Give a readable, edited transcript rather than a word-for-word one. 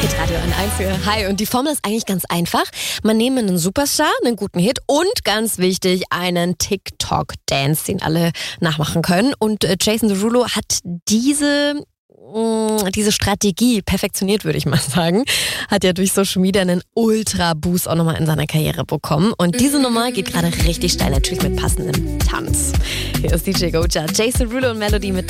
Hitradio N1 für Hi. Und die Formel ist eigentlich ganz einfach. Man nehme einen Superstar, einen guten Hit und ganz wichtig, einen TikTok-Dance, den alle nachmachen können. Und Jason Derulo hat diese Strategie perfektioniert, würde ich mal sagen. Hat ja durch Social Media einen Ultra-Boost auch nochmal in seiner Karriere bekommen. Und diese Nummer geht gerade richtig steil, natürlich mit passendem Tanz. Hier ist DJ Goja, Jason Derulo und Melody mit